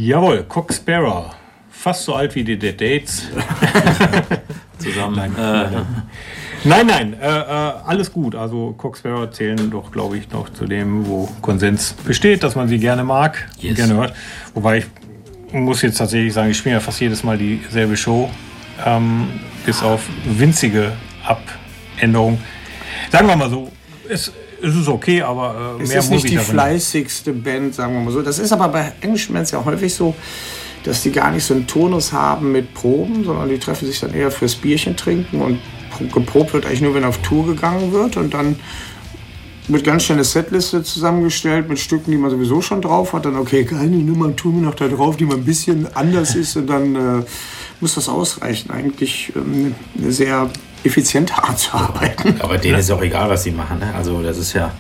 Jawohl, Cock Sparrow. Fast so alt wie die Dead Dates. Zusammen. Nein, alles gut. Also Cock Sparrow zählen doch, glaube ich, noch zu dem, wo Konsens besteht, dass man sie gerne mag, gerne hört. Wobei ich muss jetzt tatsächlich sagen, ich spiele ja fast jedes Mal dieselbe Show, bis auf winzige Abänderungen. Sagen wir mal so, es ist okay, aber es mehr ist muss nicht ich die fleißigste Band, sagen wir mal so. Das ist aber bei englischen Bands ja häufig so, dass die gar nicht so einen Tonus haben mit Proben, sondern die treffen sich dann eher fürs Bierchen trinken und geprobt wird eigentlich nur, wenn auf Tour gegangen wird und dann wird ganz schnell eine Setliste zusammengestellt mit Stücken, die man sowieso schon drauf hat. Dann, okay, keine Nummer tun wir noch da drauf, die mal ein bisschen anders ist und dann muss das ausreichen. Eigentlich eine sehr effiziente Art zu arbeiten. Aber denen ist auch egal, was sie machen. Ne? Also das ist ja,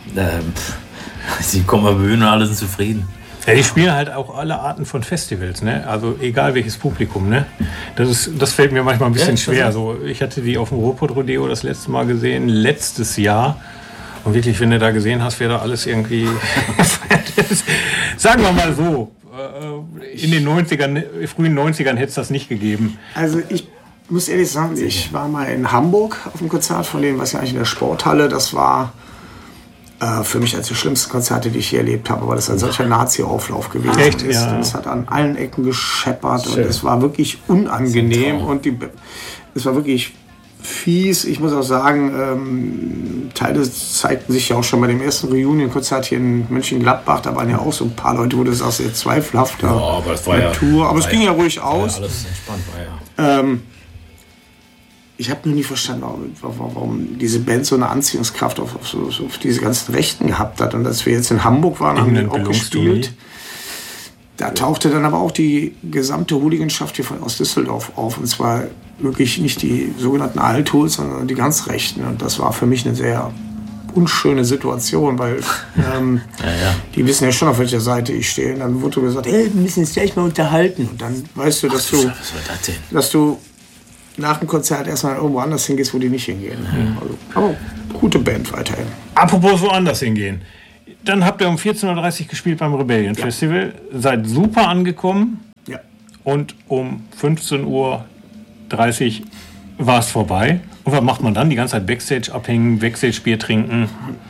sie kommen auf die Bühne und alle sind zufrieden. Ja, die spielen halt auch alle Arten von Festivals, ne? Also egal welches Publikum, ne? Das fällt mir manchmal ein bisschen schwer. Also ich hatte die auf dem Ruhrpott-Rodeo das letzte Mal gesehen, letztes Jahr. Und wirklich, wenn du da gesehen hast, wäre da alles irgendwie... Sagen wir mal so, in den 90ern, frühen 90ern hätte es das nicht gegeben. Also ich muss ehrlich sagen, ich war mal in Hamburg auf dem Konzert von denen, was ja eigentlich in der Sporthalle, das war... für mich als die schlimmsten Konzerte, die ich hier erlebt habe, weil das ein solcher Nazi-Auflauf gewesen ist. Ja. Es hat an allen Ecken gescheppert und es war wirklich unangenehm und es war wirklich fies. Ich muss auch sagen, Teile zeigten sich ja auch schon bei dem ersten Reunion-Konzert hier in Mönchengladbach. Da waren ja auch so ein paar Leute, wo du sagst, jetzt zweifelhaft. Ja, aber es war ja Tour. Aber es ging ja ruhig aus. Ja, alles entspannt war ja. Ich habe nur nie verstanden, warum diese Band so eine Anziehungskraft auf diese ganzen Rechten gehabt hat. Und als wir jetzt in Hamburg waren, haben wir auch gespielt. Da tauchte dann aber auch die gesamte Hooliganschaft hier aus Düsseldorf auf. Und zwar wirklich nicht die sogenannten Althools, sondern die ganz Rechten. Und das war für mich eine sehr unschöne Situation, weil die wissen ja schon, auf welcher Seite ich stehe. Und dann wurde gesagt, hey, wir müssen uns gleich mal unterhalten. Und dann weißt du, dass du nach dem Konzert erstmal irgendwo anders hingehst, wo die nicht hingehen. Also, aber gute Band weiterhin. Apropos woanders hingehen. Dann habt ihr um 14.30 Uhr gespielt beim Rebellion Festival. Seid super angekommen. Ja. Und um 15.30 Uhr war es vorbei. Und was macht man dann? Die ganze Zeit Backstage abhängen, Backstage-Bier trinken?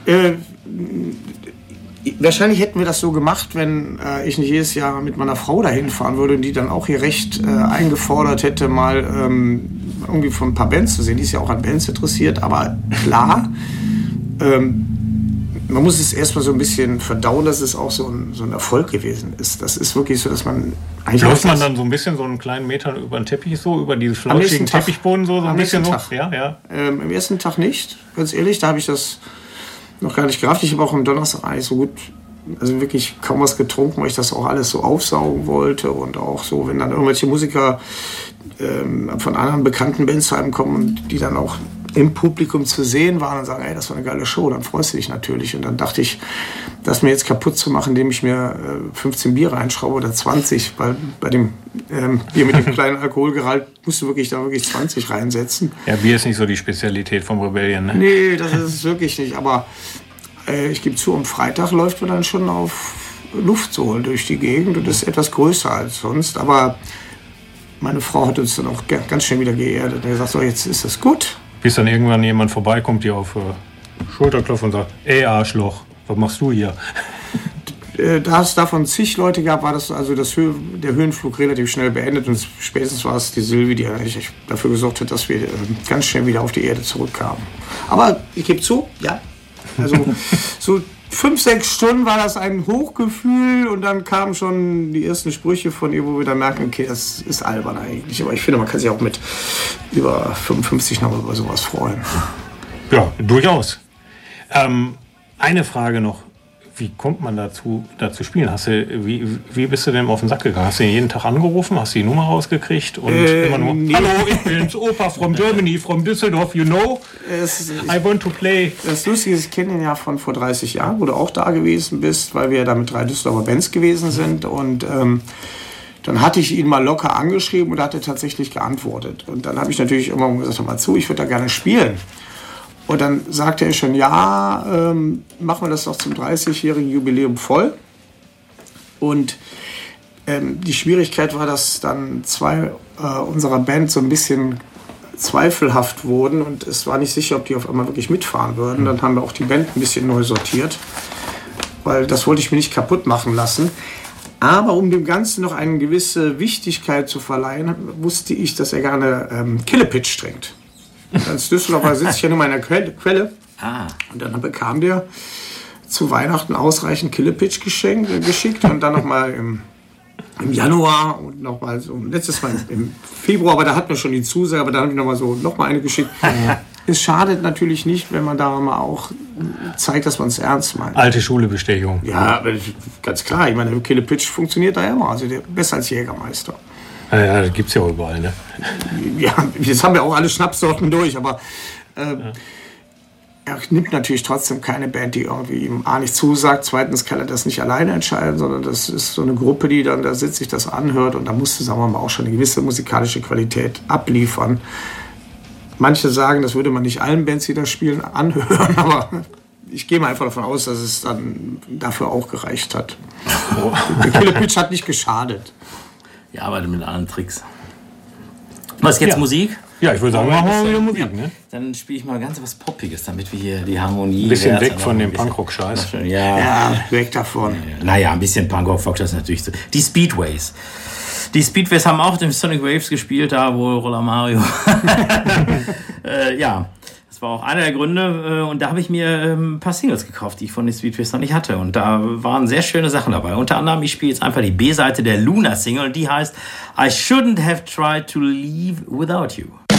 Wahrscheinlich hätten wir das so gemacht, wenn ich nicht jedes Jahr mit meiner Frau dahin fahren würde und die dann auch ihr Recht eingefordert hätte, mal irgendwie von ein paar Bands zu sehen. Die ist ja auch an Bands interessiert, aber klar, man muss es erstmal so ein bisschen verdauen, dass es auch so ein Erfolg gewesen ist. Das ist wirklich so, dass man eigentlich... Läuft man dann so ein bisschen so einen kleinen Meter über den Teppich so, über diese flauschigen Teppichboden so ein bisschen so? Ja. Am ersten Tag nicht, ganz ehrlich, da habe ich das noch gar nicht gerafft. Ich habe auch am Donnerstag eigentlich so gut, also wirklich kaum was getrunken, weil ich das auch alles so aufsaugen wollte und auch so, wenn dann irgendwelche Musiker von anderen bekannten Bands heimkommen und die dann auch im Publikum zu sehen waren und sagen, ey, das war eine geile Show, dann freust du dich natürlich. Und dann dachte ich, das mir jetzt kaputt zu machen, indem ich mir 15 Bier reinschraube oder 20, weil bei dem Bier mit dem kleinen Alkoholgehalt musst du wirklich 20 reinsetzen. Ja, Bier ist nicht so die Spezialität vom Rebellion, ne? Nee, das ist es wirklich nicht. Aber ich gebe zu, am Freitag läuft man dann schon auf Luft so durch die Gegend und ist etwas größer als sonst. Aber meine Frau hat uns dann auch ganz schnell wieder geerdet und gesagt, so, jetzt ist das gut. Bis dann irgendwann jemand vorbeikommt, die auf Schulter klopft und sagt, ey Arschloch, was machst du hier? Da es davon zig Leute gab, war das also der Höhenflug relativ schnell beendet und spätestens war es die Silvi, die eigentlich dafür gesorgt hat, dass wir ganz schnell wieder auf die Erde zurückkamen. Aber ich gebe zu, ja, also so 5-6 Stunden war das ein Hochgefühl und dann kamen schon die ersten Sprüche von ihr, wo wir dann merken, okay, das ist albern eigentlich. Aber ich finde, man kann sich auch mit über 55 noch über sowas freuen. Ja, durchaus. Eine Frage noch. Wie kommt man dazu spielen? Wie bist du denn auf den Sack gegangen? Hast du jeden Tag angerufen? Hast du die Nummer rausgekriegt? Und immer nur, nee. Hallo, ich bin's, Opa from Germany, from Düsseldorf, you know? I want to play. Das Lustige ist, ich kenne ihn ja von vor 30 Jahren, wo du auch da gewesen bist, weil wir ja da mit 3 Düsseldorfer Bands gewesen sind. Und dann hatte ich ihn mal locker angeschrieben und er hatte tatsächlich geantwortet. Und dann habe ich natürlich irgendwann gesagt, hör mal zu, ich würde da gerne spielen. Und dann sagte er schon, ja, machen wir das doch zum 30-jährigen Jubiläum voll. Und Die Schwierigkeit war, dass dann 2 unserer Band so ein bisschen zweifelhaft wurden und es war nicht sicher, ob die auf einmal wirklich mitfahren würden. Dann haben wir auch die Band ein bisschen neu sortiert, weil das wollte ich mir nicht kaputt machen lassen. Aber um dem Ganzen noch eine gewisse Wichtigkeit zu verleihen, wusste ich, dass er gerne Killepitch trinkt. Als Düsseldorfer sitze ich ja nur in einer Quelle. Und dann bekam der zu Weihnachten ausreichend Killepitch geschickt und dann nochmal im Januar und nochmal so letztes Mal im Februar, aber da hatten wir schon die Zusage, aber da habe ich nochmal eine geschickt. Es schadet natürlich nicht, wenn man da mal auch zeigt, dass man es ernst meint. Alte Schule-Bestechung. Ja, ganz klar. Ich meine, Killepitch funktioniert da immer. Also besser als Jägermeister. Ja, das gibt es ja auch überall, ne? Ja, jetzt haben wir auch alle Schnapssorten durch, aber er nimmt natürlich trotzdem keine Band, die irgendwie ihm A nicht zusagt. Zweitens kann er das nicht alleine entscheiden, sondern das ist so eine Gruppe, die dann da sitzt, sich das anhört und da musste, sagen wir mal, auch schon eine gewisse musikalische Qualität abliefern. Manche sagen, das würde man nicht allen Bands, die das spielen, anhören, aber ich gehe mal einfach davon aus, dass es dann dafür auch gereicht hat. Der Killepitch hat nicht geschadet. Ja, aber mit anderen Tricks. Was jetzt Musik? Ja, ich würde sagen, machen wir wieder Musik, ne? Dann spiele ich mal ganz was Poppiges, damit wir hier die Harmonie... Ein bisschen weg von dem Punkrock-Scheiß. Ja, weg davon. Naja, ein bisschen Punkrock, das ist natürlich so. Die Speedways. Die Speedways haben auch den Sonic Waves gespielt, da wo Roller Mario... ja, das war auch einer der Gründe. Und da habe ich mir ein paar Singles gekauft, die ich von den Speedways noch nicht hatte. Und da waren sehr schöne Sachen dabei. Unter anderem, ich spiele jetzt einfach die B-Seite der Luna-Single. Und die heißt I Shouldn't Have Tried to Leave Without You.